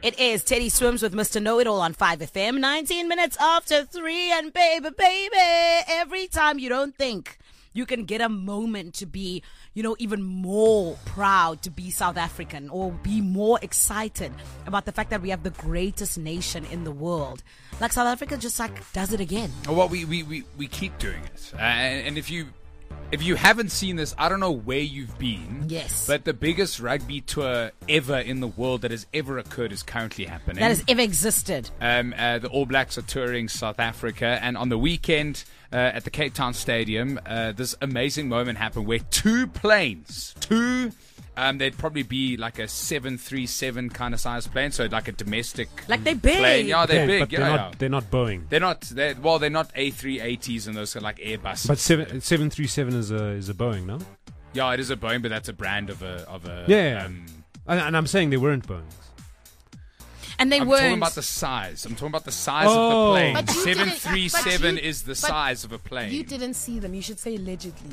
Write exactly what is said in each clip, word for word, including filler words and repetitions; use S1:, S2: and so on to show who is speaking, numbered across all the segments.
S1: It is Teddy Swims with Mister Know-It-All on five F M. nineteen minutes after three, and baby, baby, every time you don't think you can get a moment to be, you know, even more proud to be South African or be more excited about the fact that we have the greatest nation in the world. Like South Africa just like does it again.
S2: Well, we, we, we, we keep doing it. Uh, and, and if you... If you haven't seen this, I don't know where you've been.
S1: Yes.
S2: But the biggest rugby tour ever in the world that has ever occurred is currently happening.
S1: That has ever existed.
S2: Um, uh, the All Blacks are touring South Africa. And on the weekend uh, at the Cape Town Stadium, uh, this amazing moment happened where two planes, two... Um, they'd probably be like a seven three seven kind of size plane, so like a domestic
S1: Like they're big.
S2: plane. Yeah, they're
S3: Yeah,
S2: big.
S3: but
S2: yeah,
S3: they're
S2: yeah.
S3: not. They're not Boeing.
S2: They're not. They're, well, they're not A three eighties and those kind of like Airbus.
S3: But seven seven three seven is a is a Boeing, no?
S2: Yeah, it is a Boeing, but that's a brand of a of a.
S3: Yeah, yeah.
S2: Um,
S3: And, and I'm saying they weren't Boeings.
S1: And they
S2: I'm
S1: weren't.
S2: talking about the size. I'm talking about the size
S3: Oh.
S2: of the plane.
S4: But you didn't-
S2: seven three seven
S4: but you-
S2: is the
S4: but
S2: size of a plane.
S4: You didn't see them. You should say allegedly.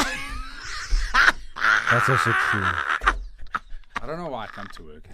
S3: That's also true.
S2: I don't know why I come to work.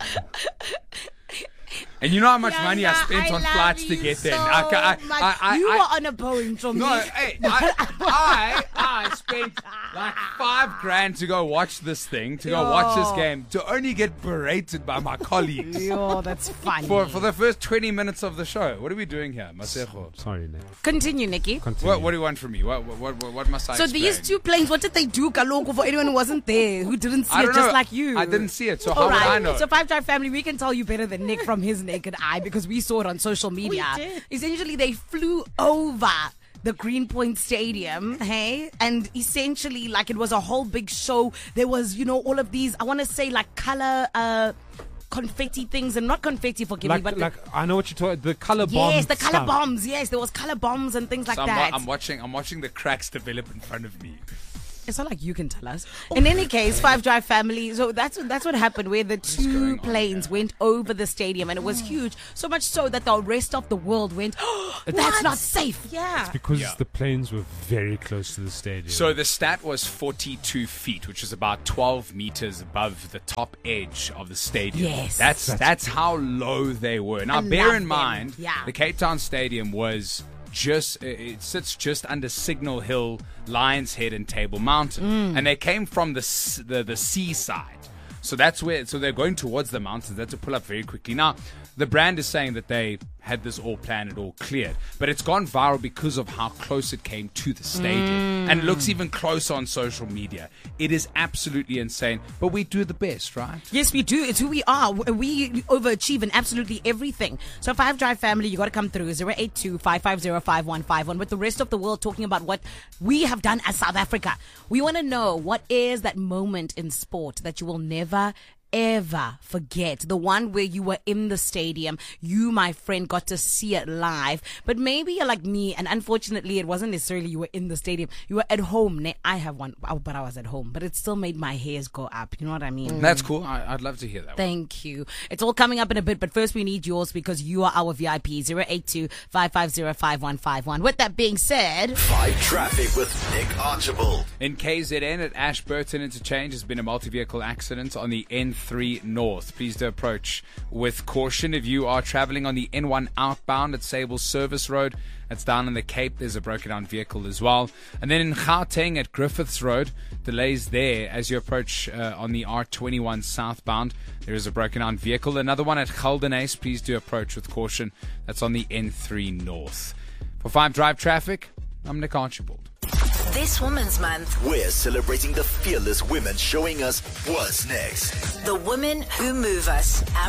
S2: And you know how much
S1: Yeah,
S2: money
S1: yeah,
S2: I spent
S1: I
S2: on
S1: love
S2: flights to
S1: you
S2: get there.
S1: so
S2: I, I,
S1: much.
S2: I, I,
S1: you
S2: I,
S1: were on a Boeing from
S2: No,
S1: me.
S2: hey, I, I, I spent like five grand to go watch this thing, to go watch this
S1: Yo.
S2: game, to only get berated by my colleagues
S1: Yo, that's funny.
S2: for for the first twenty minutes of the show. What are we doing here, Masego?
S3: Sorry, Nick.
S1: Continue, Nikki.
S3: Continue.
S2: What, what do you want from me? What, what, what, what must I
S1: So
S2: explain?
S1: these two planes, what did they do, Kaloko, for anyone who wasn't there, who didn't see
S2: I
S1: it
S2: don't
S1: just
S2: know.
S1: like you?
S2: I didn't see it, so how
S1: All
S2: would I
S1: right.
S2: know?
S1: So Five Drive family, we can tell you better than Nick from his naked eye because we saw it on social media.
S4: did.
S1: Essentially, they flew over the Greenpoint Stadium, hey? And essentially, like, it was a whole big show. There was, you know, all of these, I want to say, like, color, uh, confetti things, and not confetti, forgive
S3: Like,
S1: me, but
S3: like I know what you're talking. The color bombs.
S1: yes, the color
S3: stuff.
S1: bombs. Yes, there was color bombs and things like
S2: So I'm,
S1: that.
S2: wa- I'm watching. I'm watching the cracks develop in front of me.
S1: It's not like you can tell us. In any case, Five Drive family. So that's that's what happened, where the two
S2: going on
S1: planes
S2: here?
S1: went over the stadium, and it was huge. So much so that the rest of the world went, oh, "That's not safe."
S4: Yeah.
S3: Because
S2: Yeah.
S3: the planes were very close to the stadium.
S2: So the stat was forty-two feet, which is about twelve meters above the top edge of the stadium.
S1: Yes.
S2: that's that's, how low they were. Now,
S1: I
S2: bear
S1: love
S2: in
S1: them.
S2: mind,
S1: Yeah.
S2: the Cape Town Stadium was just it sits just under Signal Hill, Lions Head, and Table Mountain,
S1: Mm.
S2: and they came from the s- the, the seaside. So that's where. So they're going towards the mountains. They had to pull up very quickly. Now, the brand is saying that they had this all planned, it all cleared, but it's gone viral because of how close it came to the stadium, and it looks even closer on social media. It is absolutely insane, but we do the best, right?
S1: Yes, we do. It's who we are. We overachieve in absolutely everything. So Five Drive family, you got to come through zero eight two, five five zero, five one five one with the rest of the world talking about what we have done as South Africa. We want to know, what is that moment in sport that you will never ever forget, the one where you were in the stadium, you, my friend, got to see it live, but maybe you're like me, and unfortunately it wasn't necessarily you were in the stadium, you were at home. Ne- I have one, but I was at home, but it still made my hairs go up, you know what I mean?
S2: That's cool. I, I'd love to hear that one.
S1: Thank you. It's all coming up in a bit, but first we need yours because you are our V I P. zero eight two, five five zero, five one five one. With that being said,
S5: Five Traffic with Nick Archibald.
S2: In K Z N at Ashburton Interchange has been a multi-vehicle accident on the N three North. Please do approach with caution. If you are traveling on the N one outbound at Sable Service Road, that's down in the Cape, there's a broken down vehicle as well. And then in Gauteng at Griffiths Road, delays there as you approach uh, on the R twenty-one southbound. There is a broken down vehicle. Another one at Geldenhuys. Please do approach with caution. That's on the N three North. For Five Drive Traffic, I'm Nick Archibald.
S6: This Women's Month,
S5: We're celebrating the fearless women showing us what's next.
S6: the women who move us.